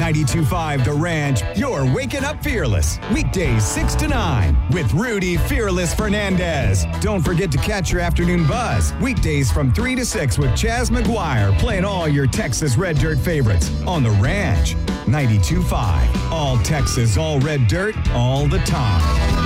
92.5 The Ranch, you're waking up fearless. Weekdays 6 to 9 with Rudy Fearless Fernandez. Don't forget to catch your afternoon buzz. Weekdays from 3 to 6 with Chaz McGuire playing all your Texas Red Dirt favorites on The Ranch. 92.5. All Texas, all red dirt, all the time.